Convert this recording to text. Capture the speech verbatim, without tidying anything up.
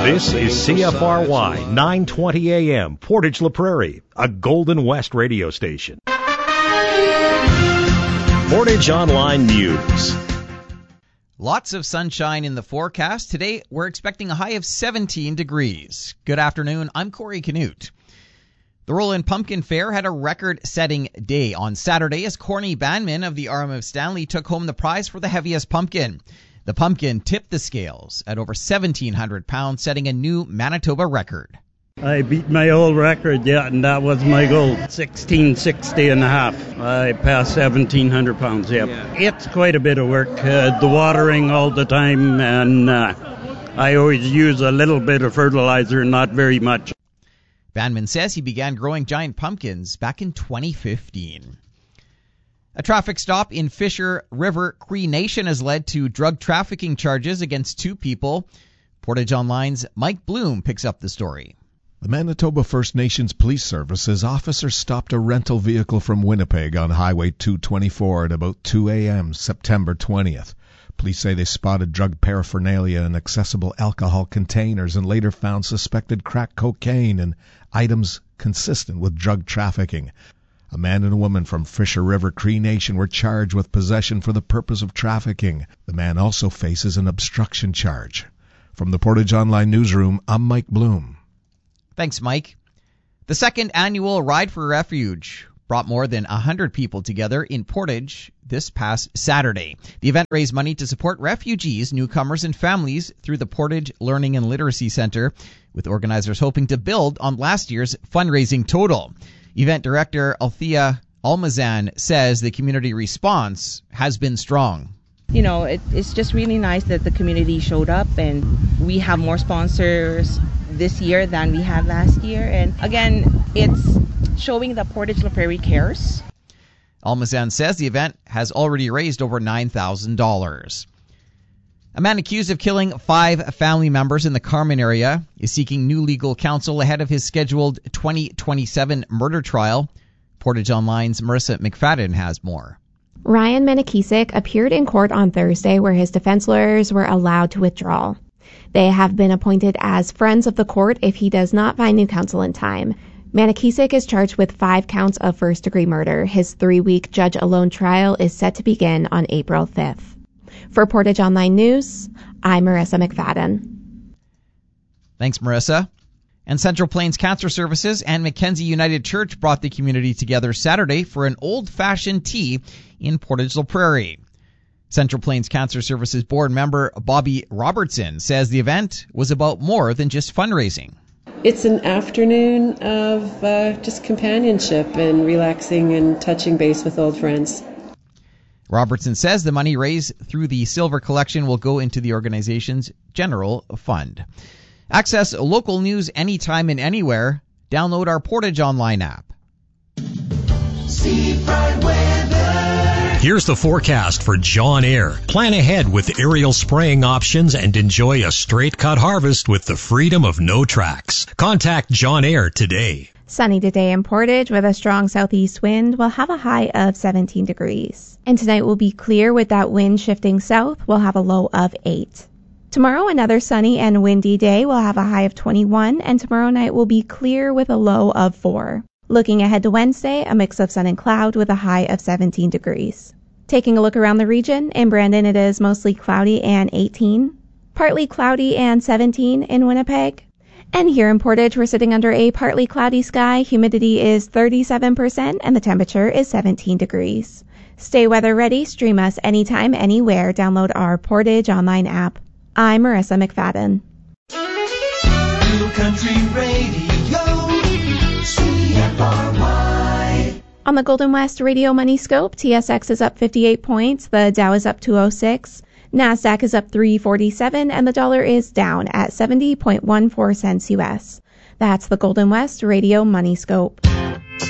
This is C F R Y nine twenty A M, Portage La Prairie, a Golden West radio station. Portage Online News. Lots of sunshine in the forecast. Today, we're expecting a high of seventeen degrees. Good afternoon. I'm Corey Canute. The Roland Pumpkin Fair had a record-setting day on Saturday as Corny Banman of the Arm of Stanley took home the prize for the heaviest pumpkin. The pumpkin tipped the scales at over seventeen hundred pounds, setting a new Manitoba record. I beat my old record, yeah, and that was my goal. sixteen sixty and a half. I passed seventeen hundred pounds, yep. Yeah. It's quite a bit of work. Uh, the watering all the time, and uh, I always use a little bit of fertilizer, not very much. Banman says he began growing giant pumpkins back in twenty fifteen. A traffic stop in Fisher River Cree Nation has led to drug trafficking charges against two people. Portage Online's Mike Bloom picks up the story. The Manitoba First Nations Police Service's officers stopped a rental vehicle from Winnipeg on Highway two twenty-four at about two a.m. September twentieth. Police say they spotted drug paraphernalia in accessible alcohol containers and later found suspected crack cocaine and items consistent with drug trafficking. A man and a woman from Fisher River Cree Nation were charged with possession for the purpose of trafficking. The man also faces an obstruction charge. From the Portage Online Newsroom, I'm Mike Bloom. Thanks, Mike. The second annual Ride for Refuge brought more than one hundred people together in Portage this past Saturday. The event raised money to support refugees, newcomers, and families through the Portage Learning and Literacy Center, with organizers hoping to build on last year's fundraising total. Event director Althea Almazan says the community response has been strong. You know, it, it's just really nice that the community showed up, and we have more sponsors this year than we had last year. And again, it's showing that Portage La Prairie cares. Almazan says the event has already raised over nine thousand dollars. A man accused of killing five family members in the Carman area is seeking new legal counsel ahead of his scheduled twenty twenty-seven murder trial. Portage Online's Marissa McFadden has more. Ryan Menakisik appeared in court on Thursday where his defense lawyers were allowed to withdraw. They have been appointed as friends of the court if he does not find new counsel in time. Menakisik is charged with five counts of first-degree murder. His three-week judge-alone trial is set to begin on April fifth. For Portage Online News, I'm Marissa McFadden. Thanks, Marissa. And Central Plains Cancer Services and Mackenzie United Church brought the community together Saturday for an old-fashioned tea in Portage La Prairie. Central Plains Cancer Services board member Bobby Robertson says the event was about more than just fundraising. It's an afternoon of uh, just companionship and relaxing and touching base with old friends. Robertson says the money raised through the silver collection will go into the organization's general fund. Access local news anytime and anywhere. Download our Portage Online app. Seafront weather. Here's the forecast for John Eyre. Plan ahead with aerial spraying options and enjoy a straight-cut harvest with the freedom of no tracks. Contact John Eyre today. Sunny today in Portage with a strong southeast wind. We'll have a high of seventeen degrees. And tonight will be clear with that wind shifting south. We'll have a low of eight. Tomorrow, another sunny and windy day. We'll have a high of twenty-one, and tomorrow night will be clear with a low of four. Looking ahead to Wednesday, a mix of sun and cloud with a high of seventeen degrees. Taking a look around the region, in Brandon it is mostly cloudy and eighteen. Partly cloudy and seventeen in Winnipeg. And here in Portage, we're sitting under a partly cloudy sky. Humidity is thirty-seven percent and the temperature is seventeen degrees. Stay weather ready. Stream us anytime, anywhere. Download our Portage Online app. I'm Marissa McFadden. New Country Radio, C F R Y. On the Golden West Radio Money Scope, T S X is up fifty-eight points. The Dow is up two oh six. NASDAQ is up three forty-seven, and the dollar is down at seventy point one four cents U S. That's the Golden West Radio Money Scope.